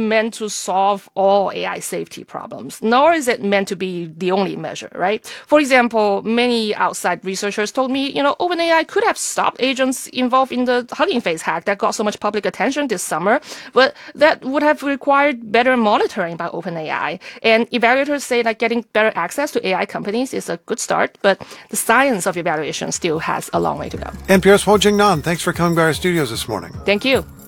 meant to solve all AI safety problems, nor is it meant to be the only measure, right? For example, many outside researchers told me, OpenAI could have stopped agents involved in the Hugging Face hack that got so much public attention this summer, but that would have required better monitoring by OpenAI. And evaluators say that getting better access to AI companies is a good start, but the science of evaluation still has a long way to go. NPR's Ho Jing Nan, thanks for coming by our studios this morning. Thank you.